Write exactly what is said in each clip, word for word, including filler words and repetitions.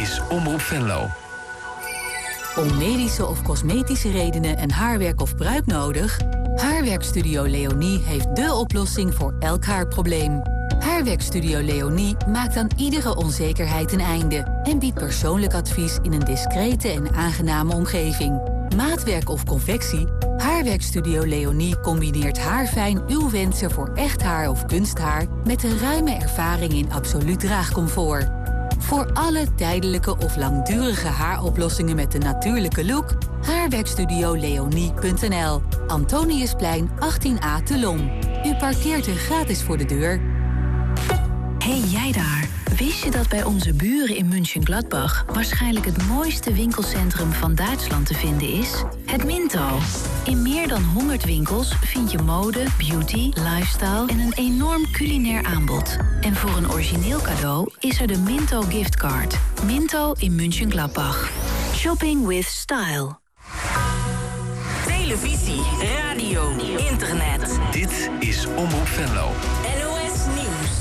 is Omroep Venlo. Om medische of cosmetische redenen een haarwerk of pruik nodig? Haarwerkstudio Leonie heeft dé oplossing voor elk haarprobleem. Haarwerkstudio Leonie maakt aan iedere onzekerheid een einde en biedt persoonlijk advies in een discrete en aangename omgeving. Maatwerk of confectie? Haarwerkstudio Leonie combineert haarfijn uw wensen voor echt haar of kunsthaar met een ruime ervaring in absoluut draagcomfort. Voor alle tijdelijke of langdurige haaroplossingen met een natuurlijke look, haarwerkstudio leonie punt n l. Antoniusplein achttien A te Lom. U parkeert er gratis voor de deur. Hey jij daar, wist je dat bij onze buren in München-Gladbach waarschijnlijk het mooiste winkelcentrum van Duitsland te vinden is? Het Minto. In meer dan honderd winkels vind je mode, beauty, lifestyle en een enorm culinair aanbod. En voor een origineel cadeau is er de Minto giftcard. Minto in München-Gladbach. Shopping with style. Televisie, radio, internet. Dit is Omroep Venlo. N O S Nieuws.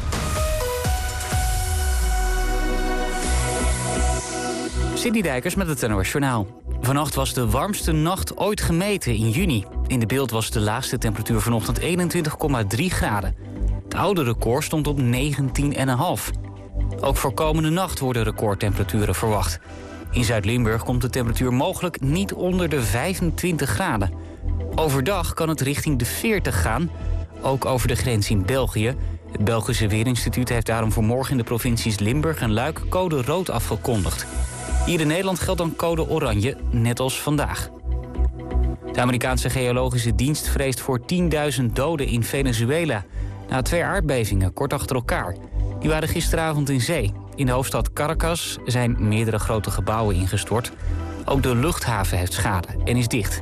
Cindy Dijkers met het N O S Journaal. Vannacht was de warmste nacht ooit gemeten in juni. In de beeld was de laagste temperatuur vanochtend eenentwintig komma drie graden. Het oude record stond op negentien komma vijf. Ook voor komende nacht worden recordtemperaturen verwacht. In Zuid-Limburg komt de temperatuur mogelijk niet onder de vijfentwintig graden. Overdag kan het richting de veertig gaan, ook over de grens in België. Het Belgische Weerinstituut heeft daarom voor morgen in de provincies Limburg en Luik code rood afgekondigd. Hier in Nederland geldt dan code oranje, net als vandaag. De Amerikaanse geologische dienst vreest voor tienduizend doden in Venezuela na twee aardbevingen kort achter elkaar. Die waren gisteravond in zee. In de hoofdstad Caracas zijn meerdere grote gebouwen ingestort. Ook de luchthaven heeft schade en is dicht.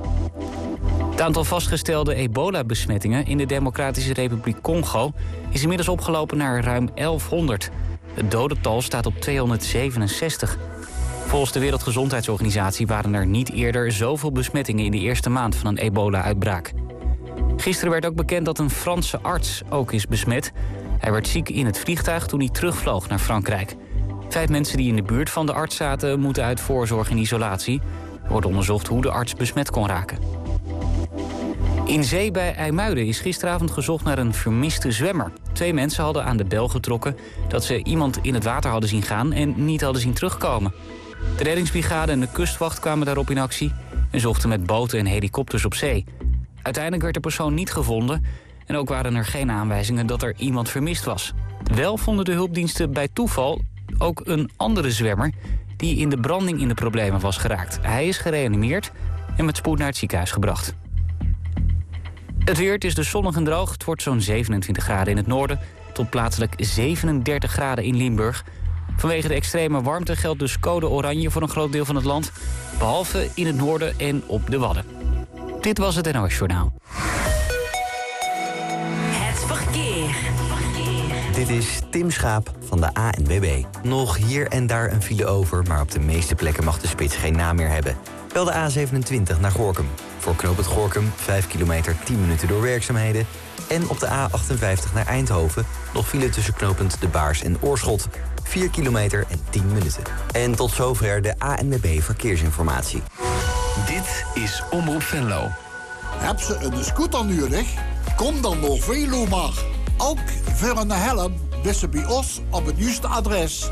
Het aantal vastgestelde ebola-besmettingen in de Democratische Republiek Congo is inmiddels opgelopen naar ruim elfhonderd. Het dodental staat op tweehonderdzevenenzestig. Volgens de Wereldgezondheidsorganisatie waren er niet eerder zoveel besmettingen in de eerste maand van een ebola-uitbraak. Gisteren werd ook bekend dat een Franse arts ook is besmet. Hij werd ziek in het vliegtuig toen hij terugvloog naar Frankrijk. Vijf mensen die in de buurt van de arts zaten moeten uit voorzorg in isolatie. Er wordt onderzocht hoe de arts besmet kon raken. In zee bij IJmuiden is gisteravond gezocht naar een vermiste zwemmer. Twee mensen hadden aan de bel getrokken dat ze iemand in het water hadden zien gaan en niet hadden zien terugkomen. De reddingsbrigade en de kustwacht kwamen daarop in actie en zochten met boten en helikopters op zee. Uiteindelijk werd de persoon niet gevonden en ook waren er geen aanwijzingen dat er iemand vermist was. Wel vonden de hulpdiensten bij toeval ook een andere zwemmer die in de branding in de problemen was geraakt. Hij is gereanimeerd en met spoed naar het ziekenhuis gebracht. Het weer, het is dus zonnig en droog. Het wordt zo'n zevenentwintig graden in het noorden tot plaatselijk zevenendertig graden in Limburg. Vanwege de extreme warmte geldt dus code oranje voor een groot deel van het land, behalve in het noorden en op de Wadden. Dit was het N O S Journaal. Het verkeer. Dit is Tim Schaap van de A N W B. Nog hier en daar een file over, maar op de meeste plekken mag de spits geen naam meer hebben. Bel de A zevenentwintig naar Gorinchem. Voor knooppunt Gorinchem vijf kilometer tien minuten door werkzaamheden. En op de A achtenvijftig naar Eindhoven nog file tussen knooppunt De Baars en Oorschot. vier kilometer en tien minuten. En tot zover de A N W B Verkeersinformatie. Dit is Omroep Venlo. Heb ze een scooter nodig? Kom dan naar Velomar. Ook voor een helm wist ze bij ons op het juiste adres.